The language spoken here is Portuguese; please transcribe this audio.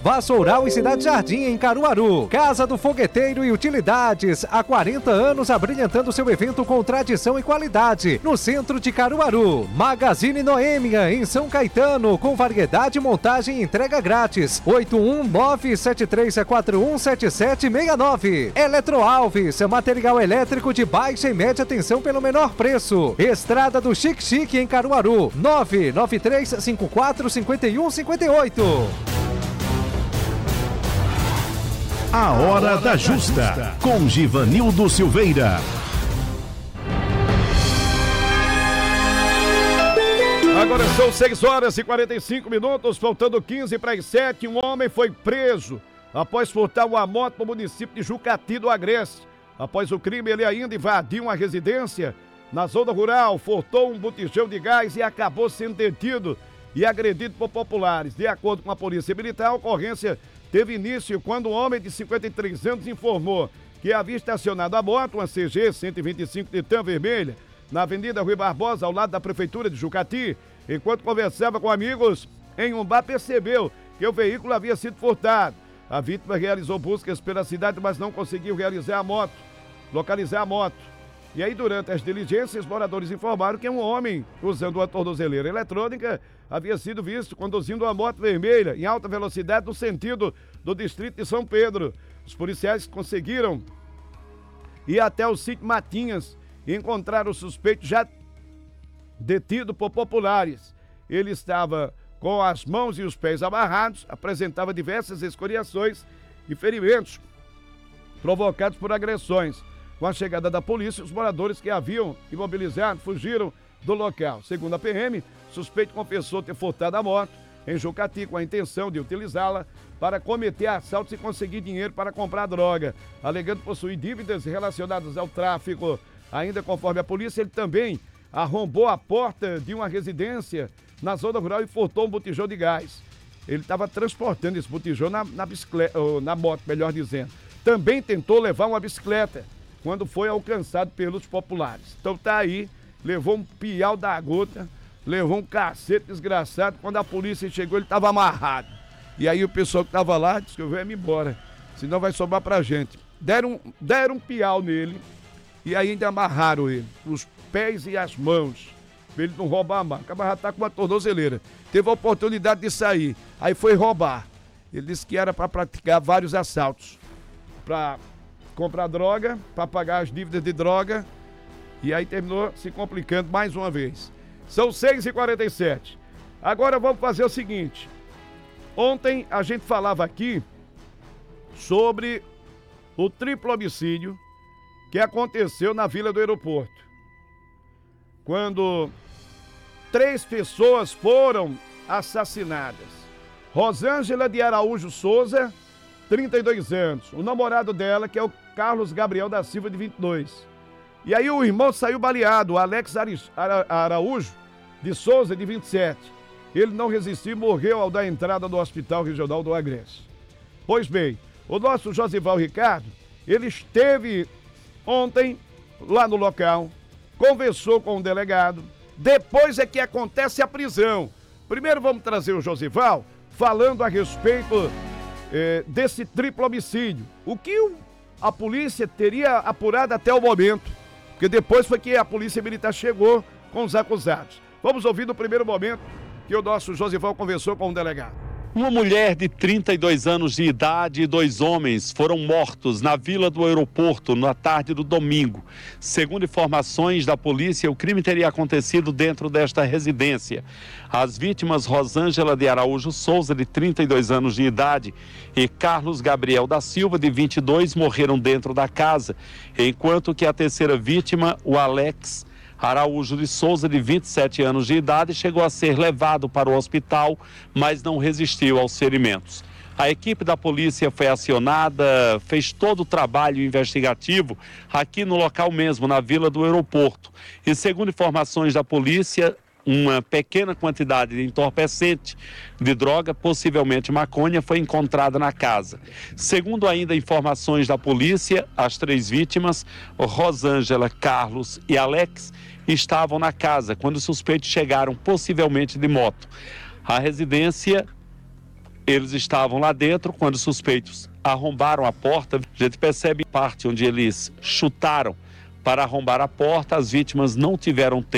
Vassoural e Cidade Jardim, em Caruaru. Casa do Fogueteiro e Utilidades, há 40 anos abrilhantando seu evento com tradição e qualidade, no centro de Caruaru. Magazine Noêmia, em São Caetano, com variedade, montagem e entrega grátis. 81973417769. Eletroalves, material elétrico de baixa e média tensão pelo menor preço. Estrada do Chique Chique, em Caruaru. 993545158. A Hora da Justa, com Givanildo Silveira. Agora são 6h45, faltando 15 para as 7. Um homem foi preso após furtar uma moto no município de Jucati do Agreste. Após o crime, ele ainda invadiu uma residência na zona rural, furtou um botijão de gás e acabou sendo detido e agredido por populares. De acordo com a Polícia Militar, a ocorrência teve início quando um homem de 53 anos informou que havia estacionado a moto, uma CG 125 Titan vermelha, na Avenida Rui Barbosa, ao lado da Prefeitura de Jucati. Enquanto conversava com amigos em um bar, percebeu que o veículo havia sido furtado. A vítima realizou buscas pela cidade, mas não conseguiu localizar a moto. E aí, durante as diligências, moradores informaram que um homem, usando uma tornozeleira eletrônica, havia sido visto conduzindo uma moto vermelha em alta velocidade no sentido do distrito de São Pedro. Os policiais conseguiram ir até o sítio Matinhas e encontraram o suspeito já detido por populares. Ele estava com as mãos e os pés amarrados, apresentava diversas escoriações e ferimentos provocados por agressões. Com a chegada da polícia, os moradores que haviam imobilizado fugiram do local. Segundo a PM, o suspeito confessou ter furtado a moto em Jucati com a intenção de utilizá-la para cometer assaltos e conseguir dinheiro para comprar droga, alegando possuir dívidas relacionadas ao tráfico. Ainda conforme a polícia, ele também arrombou a porta de uma residência na zona rural e furtou um botijão de gás. Ele estava transportando esse botijão na bicicleta, ou na moto, melhor dizendo. Também tentou levar uma bicicleta, quando foi alcançado pelos populares. Então tá aí, levou um piau da gota, levou um cacete desgraçado. Quando a polícia chegou, ele estava amarrado. E aí o pessoal que estava lá disse que eu venho embora, senão vai sobrar pra gente. Deram um piau nele e aí ainda amarraram ele, os pés e as mãos, pra ele não roubar mais. O já tá com uma tornozeleira. Teve a oportunidade de sair, aí foi roubar. Ele disse que era para praticar vários assaltos, para comprar droga, para pagar as dívidas de droga, e aí terminou se complicando mais uma vez. São 6h47. Agora vamos fazer o seguinte. Ontem a gente falava aqui sobre o triplo homicídio que aconteceu na Vila do Aeroporto, quando 3 pessoas foram assassinadas. Rosângela de Araújo Souza, 32 anos. O namorado dela, que é o Carlos Gabriel da Silva, de 22. E aí o irmão saiu baleado, o Alex Araújo de Souza, de 27. Ele não resistiu e morreu ao dar entrada no Hospital Regional do Agreste. Pois bem, o nosso Josival Ricardo, ele esteve ontem lá no local, conversou com o delegado, depois é que acontece a prisão. Primeiro vamos trazer o Josival falando a respeito desse triplo homicídio. O que a polícia teria apurado até o momento, porque depois foi que a polícia militar chegou com os acusados. Vamos ouvir no primeiro momento que o nosso Josival conversou com o delegado. Uma mulher de 32 anos de idade e 2 homens foram mortos na Vila do Aeroporto na tarde do domingo. Segundo informações da polícia, o crime teria acontecido dentro desta residência. As vítimas Rosângela de Araújo Souza, de 32 anos de idade, e Carlos Gabriel da Silva, de 22, morreram dentro da casa, enquanto que a terceira vítima, o Alex Araújo de Souza, de 27 anos de idade, chegou a ser levado para o hospital, mas não resistiu aos ferimentos. A equipe da polícia foi acionada, fez todo o trabalho investigativo aqui no local mesmo, na Vila do Aeroporto. E segundo informações da polícia, uma pequena quantidade de entorpecente de droga, possivelmente maconha, foi encontrada na casa. Segundo ainda informações da polícia, as 3 vítimas, Rosângela, Carlos e Alex, estavam na casa quando os suspeitos chegaram, possivelmente de moto. A residência Eles estavam lá dentro quando os suspeitos arrombaram a porta. A gente percebe parte onde eles chutaram para arrombar a porta. As vítimas não tiveram tempo